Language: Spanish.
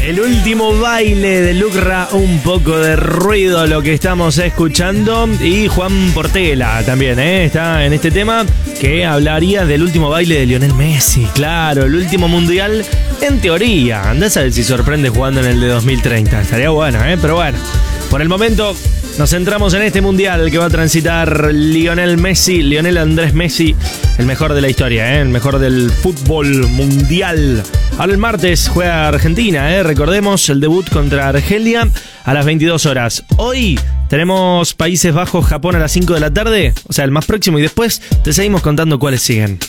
El último baile de Lucra, un poco de ruido lo que estamos escuchando. Y Juan Portela también está en este tema, que hablaría del último baile de Lionel Messi. Claro, el último mundial, en teoría. Andás a ver si sorprende jugando en el de 2030. Estaría bueno, pero bueno. Por el momento nos centramos en este mundial que va a transitar Lionel Messi, Lionel Andrés Messi, el mejor de la historia, el mejor del fútbol mundial. Ahora el martes juega Argentina, recordemos el debut contra Argelia a las 22 horas. Hoy tenemos Países Bajos, Japón a las 5 de la tarde, o sea, el más próximo, y después te seguimos contando cuáles siguen.